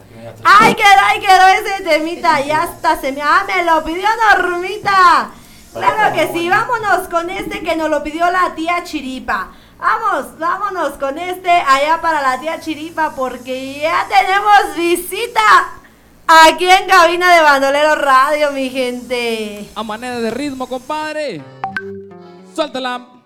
Ay, quedó ese temita. Ya hasta se me... Ah, me lo pidió Normita. Claro que sí, vámonos con este que nos lo pidió la tía Chiripa. Vámonos con este allá para la tía Chiripa porque ya tenemos visita aquí en cabina de Bandolero Radio, mi gente. A manera de ritmo, compadre. Suéltala.